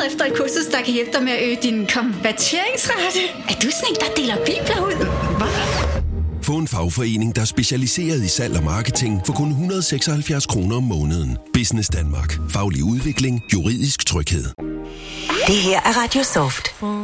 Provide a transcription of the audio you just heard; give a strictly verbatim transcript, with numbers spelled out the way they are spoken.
efter et kursus, der kan hjælpe dig med at øge din konverteringsrate. Er du sådan en, der deler bibler ud? Hvad? Få en fagforening, der er specialiseret i salg og marketing for kun et hundrede og seksoghalvfjerds kroner om måneden. Business Danmark. Faglig udvikling. Juridisk tryghed. Det her er Radio Soft.